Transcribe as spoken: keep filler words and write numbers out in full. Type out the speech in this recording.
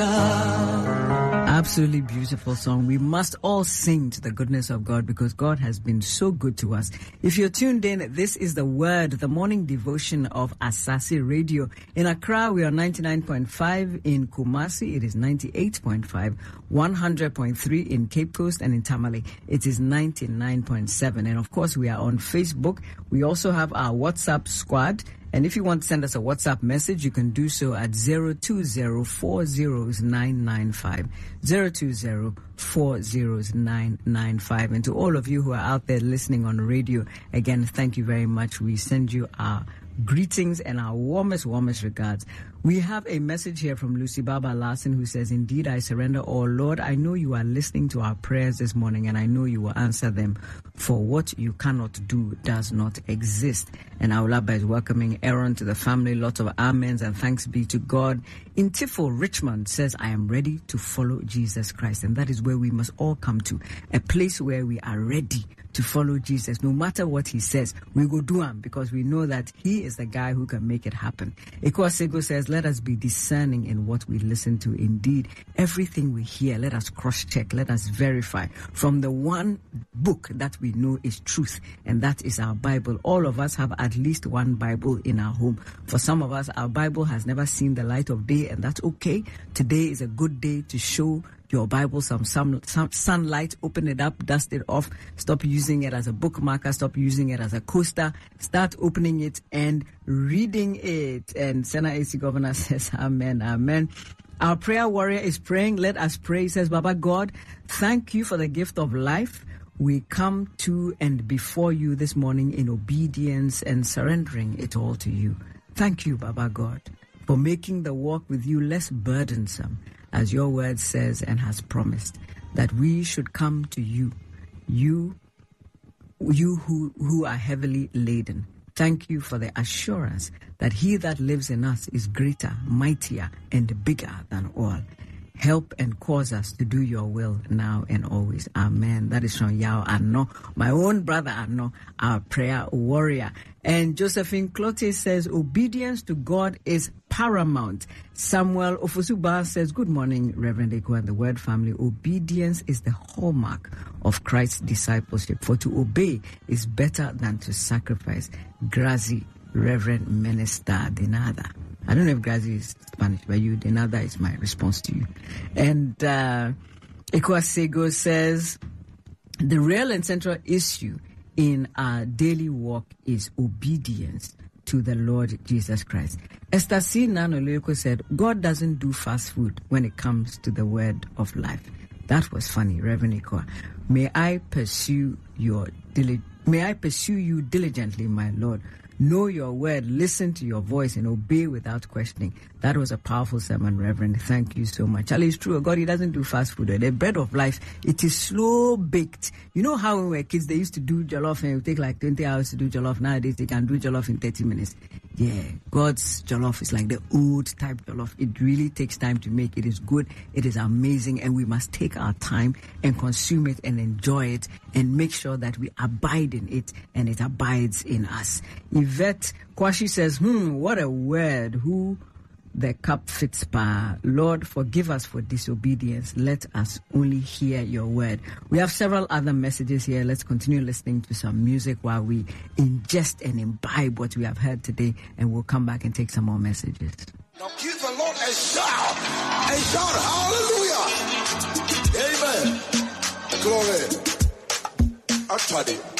Absolutely beautiful song. We must all sing to the goodness of God because God has been so good to us. If you're tuned in, this is the word, the morning devotion of Asase Radio. In Accra, we are ninety-nine point five. In Kumasi, it is ninety-eight point five. one hundred point three in Cape Coast, and in Tamale, it is ninety-nine point seven. And of course, we are on Facebook. We also have our WhatsApp squad. And if you want to send us a WhatsApp message, you can do so at zero two zero four zero nine nine five. zero two zero four zero nine nine five. And to all of you who are out there listening on radio, again, thank you very much. We send you our greetings and our warmest, warmest regards. We have a message here from Lucy Baba Larson who says, indeed, I surrender all. Lord, I know you are listening to our prayers this morning and I know you will answer them. For what you cannot do does not exist. And our Laba is welcoming Aaron to the family. Lots of amens and thanks be to God. Intifo Richmond says, I am ready to follow Jesus Christ. And that is where we must all come to, a place where we are ready to follow Jesus. No matter what he says, we go do him because we know that he is the guy who can make it happen. Ekwasego says, let us be discerning in what we listen to. Indeed, everything we hear, let us cross-check, let us verify from the one book that we know is truth, and that is our Bible. All of us have at least one Bible in our home. For some of us, our Bible has never seen the light of day, and that's okay. Today is a good day to show your Bible some, some some sunlight. Open it up, dust it off, stop using it as a bookmarker, stop using it as a coaster, start opening it and reading it. And Senate A C Governor says, amen, amen. Our prayer warrior is praying. Let us pray. He says, Baba God, thank you for the gift of life. We come to and before you this morning in obedience and surrendering it all to you. Thank you, Baba God, for making the walk with you less burdensome, as your word says and has promised, that we should come to you, you, you who, who are heavily laden. Thank you for the assurance that he that lives in us is greater, mightier, and bigger than all. Help and cause us to do your will now and always. Amen. That is from Yao Ano, my own brother Ano, our prayer warrior. And Josephine Clote says, obedience to God is paramount. Samuel Ofosuba says, good morning, Reverend Eko and the Word family. Obedience is the hallmark of Christ's discipleship. For to obey is better than to sacrifice. Grazie, Reverend Minister Denada. I don't know if Grazie is Spanish, but you, Denada is my response to you. And uh, Ekwasego says, the real and central issue in our daily walk is obedience to the Lord Jesus Christ. Esther C. Nanoleko said, God doesn't do fast food when it comes to the word of life. That was funny, Reverend Eko. May I pursue your dili- May I pursue you diligently, my Lord. Know your word, listen to your voice, and obey without questioning. That was a powerful sermon, Reverend. Thank you so much. Charlie, it's true. God, he doesn't do fast food. The bread of life, it is slow baked. You know how when we were kids, they used to do jollof and it would take like twenty hours to do jollof. Nowadays, they can do jollof in thirty minutes. Yeah, God's jollof is like the old type jollof. It really takes time to make. It is good. It is amazing. And we must take our time and consume it and enjoy it and make sure that we abide in it and it abides in us. Yvette Kwashi says, hmm, what a word. Who the cup fits pa. Lord, forgive us for disobedience. Let us only hear your word. We have several other messages here. Let's continue listening to some music while we ingest and imbibe what we have heard today, and we'll come back and take some more messages. Now give the Lord a shout. A shout. Hallelujah. Amen. Glory. Actually,